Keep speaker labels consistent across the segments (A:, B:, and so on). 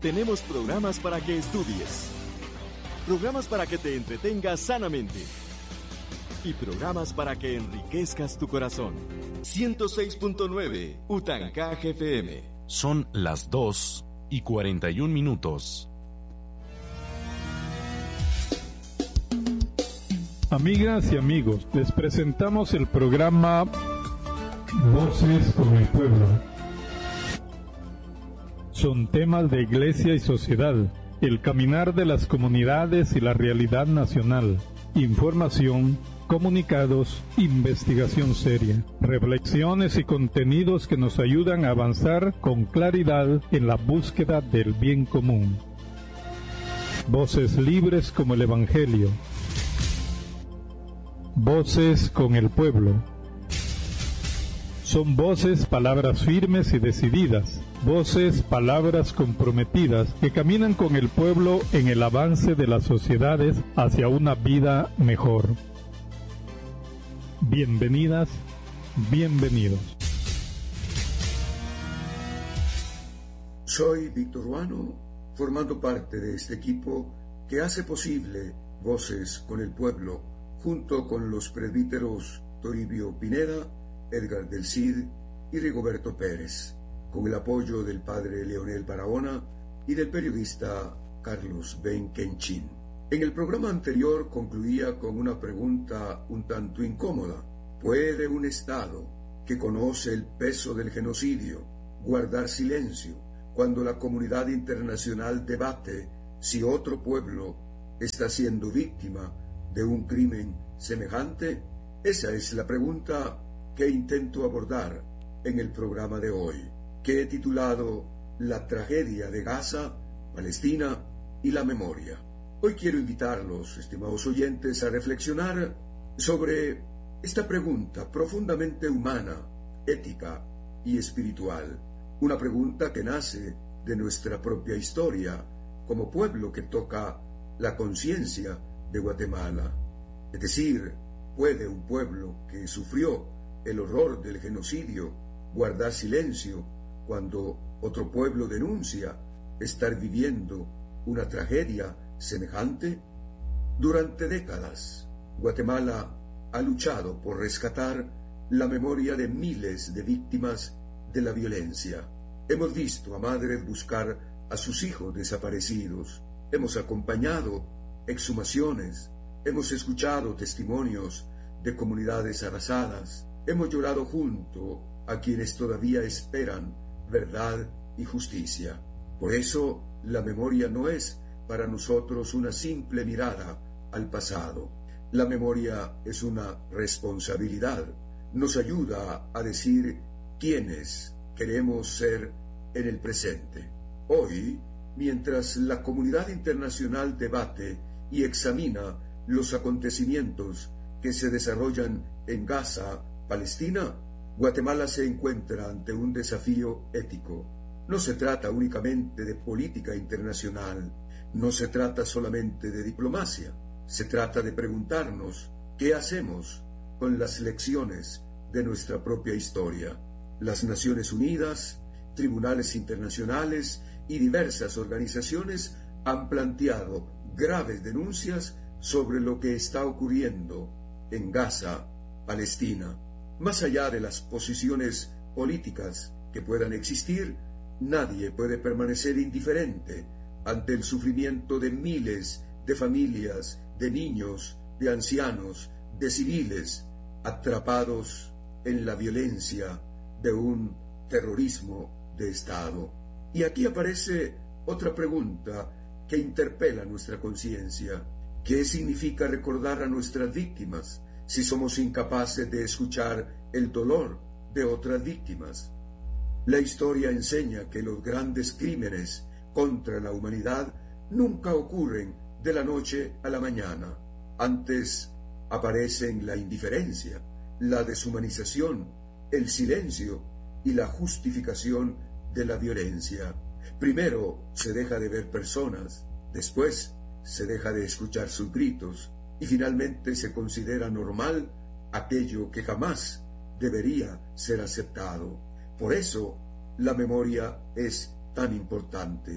A: tenemos programas para que estudies, programas para que te entretengas sanamente y programas para que enriquezcas tu corazón. 106.9 Utancaje FM.
B: Son las 2:41.
C: Amigas y amigos, les presentamos el programa Voces con el Pueblo. Son temas de iglesia y sociedad, el caminar de las comunidades y la realidad nacional, información, comunicados, investigación seria, reflexiones y contenidos que nos ayudan a avanzar con claridad en la búsqueda del bien común. Voces libres como el Evangelio. Voces con el pueblo. Son voces, palabras firmes y decididas, voces, palabras comprometidas que caminan con el pueblo en el avance de las sociedades hacia una vida mejor. Bienvenidas, bienvenidos.
D: Soy Víctor Ruano, formando parte de este equipo que hace posible Voces con el Pueblo, junto con los presbíteros Toribio Pineda, Edgar del Cid y Rigoberto Pérez, con el apoyo del padre Leonel Barahona y del periodista Carlos Benquenchín. En el programa anterior concluía con una pregunta un tanto incómoda. ¿Puede un Estado que conoce el peso del genocidio guardar silencio cuando la comunidad internacional debate si otro pueblo está siendo víctima de un crimen semejante? Esa es la pregunta que intento abordar en el programa de hoy, que he titulado La tragedia de Gaza, Palestina y la memoria. Hoy quiero invitarlos, estimados oyentes, a reflexionar sobre esta pregunta profundamente humana, ética y espiritual. Una pregunta que nace de nuestra propia historia como pueblo que toca la conciencia de Guatemala. Es decir, ¿puede un pueblo que sufrió el horror del genocidio guardar silencio cuando otro pueblo denuncia estar viviendo una tragedia semejante? Durante décadas, Guatemala ha luchado por rescatar la memoria de miles de víctimas de la violencia. Hemos visto a madres buscar a sus hijos desaparecidos, hemos acompañado exhumaciones, hemos escuchado testimonios de comunidades arrasadas, hemos llorado junto a quienes todavía esperan verdad y justicia. Por eso, la memoria no es para nosotros una simple mirada al pasado. La memoria es una responsabilidad. Nos ayuda a decir quiénes queremos ser en el presente. Hoy, mientras la comunidad internacional debate y examina los acontecimientos que se desarrollan en Gaza, Palestina, Guatemala se encuentra ante un desafío ético. No se trata únicamente de política internacional, no se trata solamente de diplomacia, se trata de preguntarnos qué hacemos con las lecciones de nuestra propia historia. Las Naciones Unidas, tribunales internacionales y diversas organizaciones han planteado graves denuncias sobre lo que está ocurriendo en Gaza, Palestina. Más allá de las posiciones políticas que puedan existir, nadie puede permanecer indiferente ante el sufrimiento de miles de familias, de niños, de ancianos, de civiles, atrapados en la violencia de un terrorismo de Estado. Y aquí aparece otra pregunta que interpela nuestra conciencia. ¿Qué significa recordar a nuestras víctimas si somos incapaces de escuchar el dolor de otras víctimas? La historia enseña que los grandes crímenes contra la humanidad nunca ocurren de la noche a la mañana. Antes aparecen la indiferencia, la deshumanización, el silencio y la justificación de la violencia. Primero se deja de ver personas, después se deja de escuchar sus gritos y finalmente se considera normal aquello que jamás debería ser aceptado. Por eso la memoria es tan importante,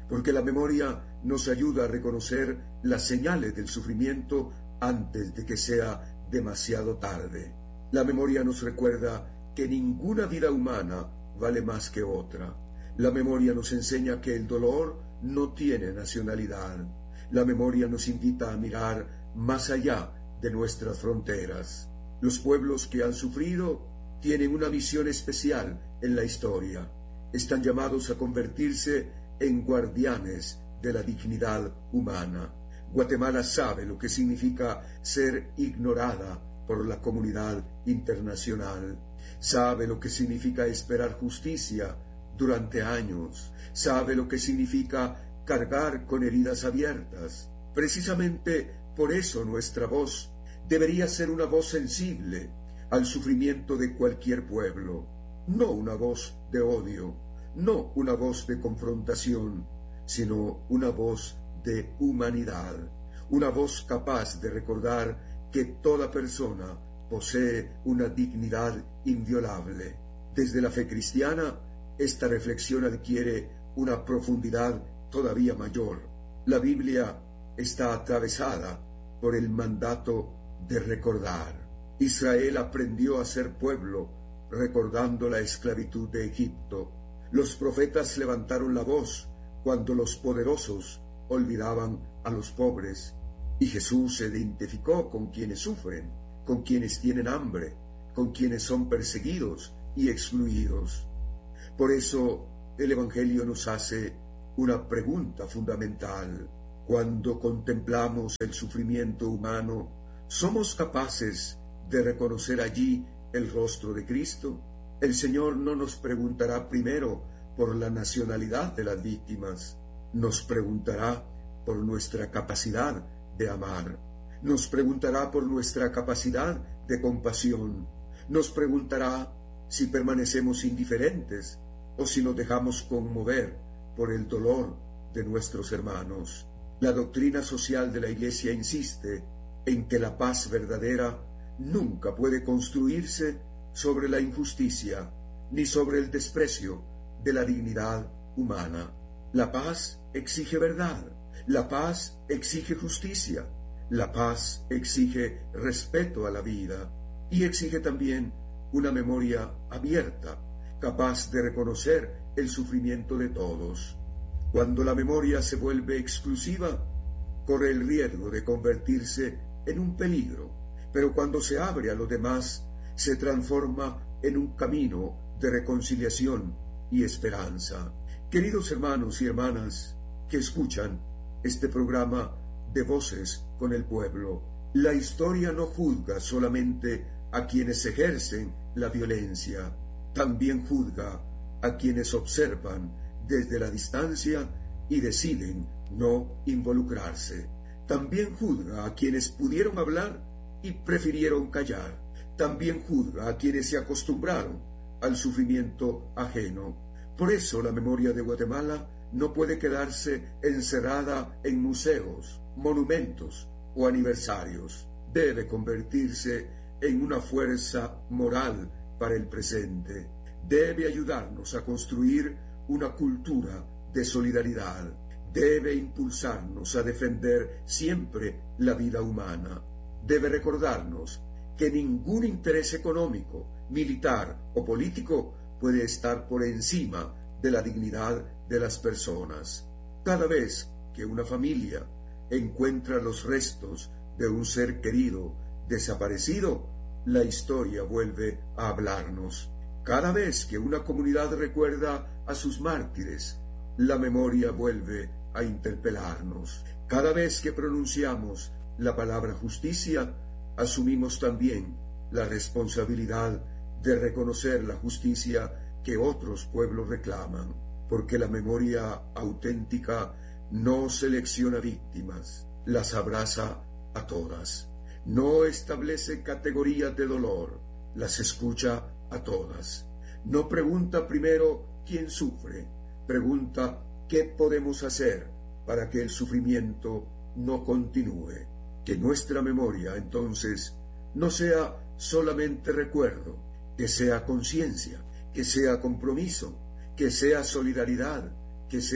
D: porque la memoria nos ayuda a reconocer las señales del sufrimiento antes de que sea demasiado tarde. La memoria nos recuerda que ninguna vida humana vale más que otra. La memoria nos enseña que el dolor no tiene nacionalidad. La memoria nos invita a mirar más allá de nuestras fronteras. Los pueblos que han sufrido tienen una visión especial en la historia. Están llamados a convertirse en guardianes de la dignidad humana. Guatemala sabe lo que significa ser ignorada por la comunidad internacional. Sabe lo que significa esperar justicia durante años. Sabe lo que significa cargar con heridas abiertas. Precisamente por eso nuestra voz debería ser una voz sensible al sufrimiento de cualquier pueblo, no una voz de odio, no una voz de confrontación, sino una voz de humanidad, una voz capaz de recordar que toda persona posee una dignidad inviolable. Desde la fe cristiana, esta reflexión adquiere una profundidad todavía mayor. La Biblia está atravesada por el mandato de recordar. Israel aprendió a ser pueblo recordando la esclavitud de Egipto. Los profetas levantaron la voz cuando los poderosos olvidaban a los pobres. Y Jesús se identificó con quienes sufren, con quienes tienen hambre, con quienes son perseguidos y excluidos. Por eso el Evangelio nos hace una pregunta fundamental. Cuando contemplamos el sufrimiento humano, ¿somos capaces de reconocer allí el rostro de Cristo? El Señor no nos preguntará primero por la nacionalidad de las víctimas, nos preguntará por nuestra capacidad de amar, nos preguntará por nuestra capacidad de compasión, nos preguntará si permanecemos indiferentes o si nos dejamos conmover por el dolor de nuestros hermanos. La doctrina social de la Iglesia insiste en que la paz verdadera nunca puede construirse sobre la injusticia ni sobre el desprecio de la dignidad humana. La paz exige verdad, la paz exige justicia, la paz exige respeto a la vida y exige también una memoria abierta, capaz de reconocer el sufrimiento de todos. Cuando la memoria se vuelve exclusiva, corre el riesgo de convertirse en un peligro, pero cuando se abre a los demás, se transforma en un camino de reconciliación y esperanza. Queridos hermanos y hermanas que escuchan este programa de Voces con el Pueblo, la historia no juzga solamente a quienes ejercen la violencia, también juzga a quienes observan desde la distancia y deciden no involucrarse. También juzga a quienes pudieron hablar y prefirieron callar. También juzga a quienes se acostumbraron al sufrimiento ajeno. Por eso la memoria de Guatemala no puede quedarse encerrada en museos, monumentos o aniversarios. Debe convertirse en una fuerza moral para el presente. Debe ayudarnos a construir una cultura de solidaridad. Debe impulsarnos a defender siempre la vida humana. Debe recordarnos que ningún interés económico, militar o político puede estar por encima de la dignidad de las personas. Cada vez que una familia encuentra los restos de un ser querido desaparecido, la historia vuelve a hablarnos. Cada vez que una comunidad recuerda a sus mártires, la memoria vuelve a interpelarnos. Cada vez que pronunciamos la palabra justicia, asumimos también la responsabilidad de reconocer la justicia que otros pueblos reclaman, porque la memoria auténtica no selecciona víctimas, las abraza a todas. No establece categorías de dolor, las escucha a todas. No pregunta primero quién sufre, pregunta qué podemos hacer para que el sufrimiento no continúe. Que nuestra memoria, entonces, no sea solamente recuerdo, que sea conciencia, que sea compromiso, que sea solidaridad, que sea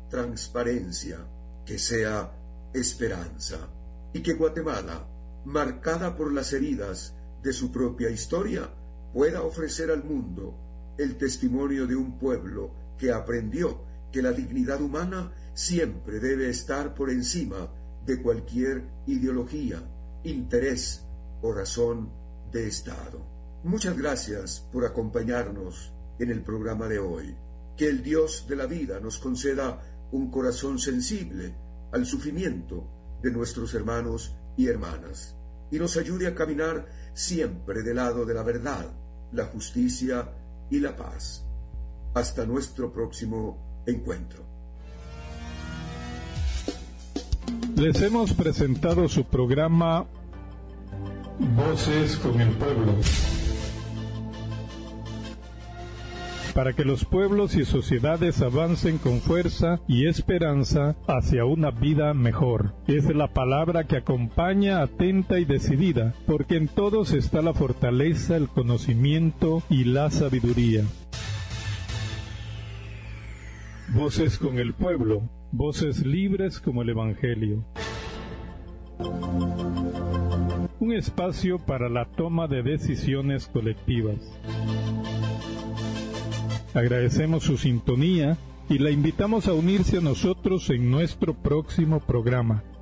D: transparencia, que sea esperanza, y que Guatemala, marcada por las heridas de su propia historia, pueda ofrecer al mundo el testimonio de un pueblo que aprendió que la dignidad humana siempre debe estar por encima de cualquier ideología, interés o razón de Estado. Muchas gracias por acompañarnos en el programa de hoy. Que el Dios de la vida nos conceda un corazón sensible al sufrimiento de nuestros hermanos y hermanas y nos ayude a caminar siempre del lado de la verdad, la justicia y la paz. Hasta nuestro próximo encuentro.
C: Les hemos presentado su programa Voces con el Pueblo, para que los pueblos y sociedades avancen con fuerza y esperanza hacia una vida mejor. Es la palabra que acompaña atenta y decidida, porque en todos está la fortaleza, el conocimiento y la sabiduría. Voces con el Pueblo, voces libres como el Evangelio. Un espacio para la toma de decisiones colectivas. Agradecemos su sintonía y la invitamos a unirse a nosotros en nuestro próximo programa.